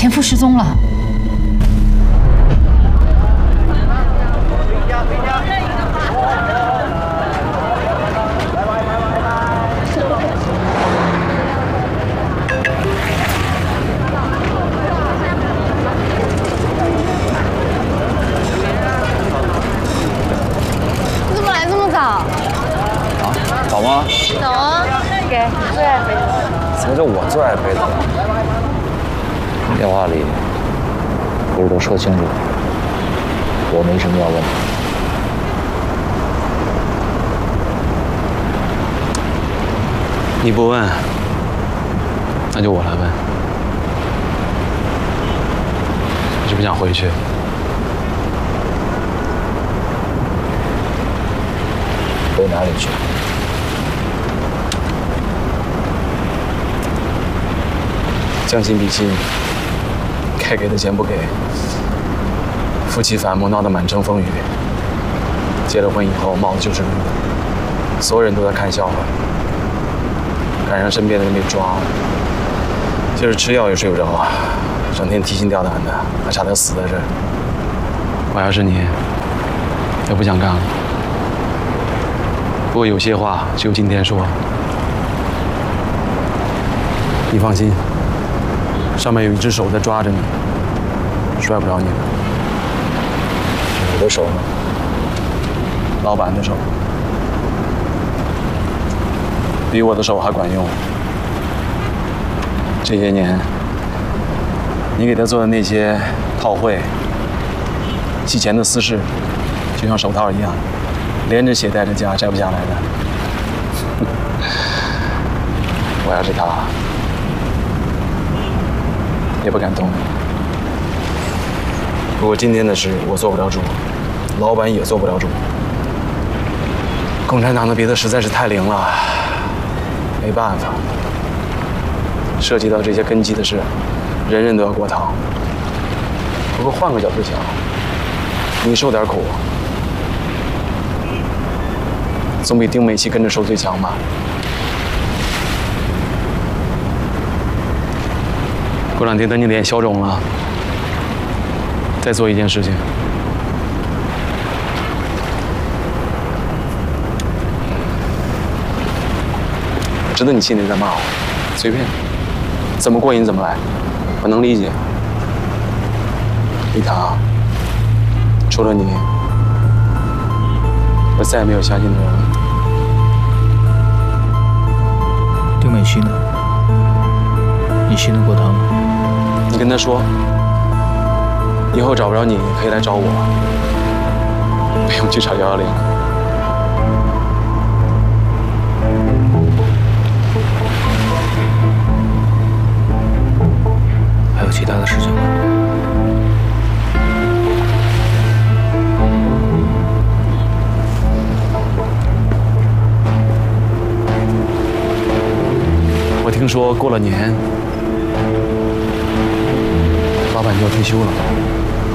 前夫失踪了。 你怎么来这么早？ 啊，早吗？ 早啊，给你最爱杯的。 什么叫我最爱杯的？电话里不是都说清楚，我没什么要问的。 你不问，那就我来问。你是不是想回去？ 回哪里去？ 将心比心，该给的钱不给，夫妻反目闹得满城风雨。结了婚以后，帽子就是绿的，所有人都在看笑话。赶上身边的人被抓了，就是吃药也睡不着啊，整天提心吊胆的，还差点死在这儿。我要是你，也不想干了。不过有些话只有今天说。你放心，上面有一只手在抓着你，甩不着你的。 我的手呢？ 老板的手，比我的手还管用。这些年，你给他做的那些套会、洗钱的私事，就像手套一样，连着血带着痂，摘不下来的。我要是他，也不敢动你。不过今天的事我做不了主，老板也做不了主。共产党的鼻子实在是太灵了，没办法，涉及到这些根基的事，人人都要过堂。不过换个角度讲，你受点苦，总比丁美琪跟着受罪强吧。过两天等你脸消肿了，再做一件事情。我知道你心里在骂我，随便，怎么过瘾怎么来，我能理解。丽塔，除了你，我再也没有相信的人了。 丁美琪呢？你信得过她吗？ 你跟她说，以后找不着你可以来找我，不用去找110。 还有其他的事情吗？ 我听说过了年，老板就要退休了。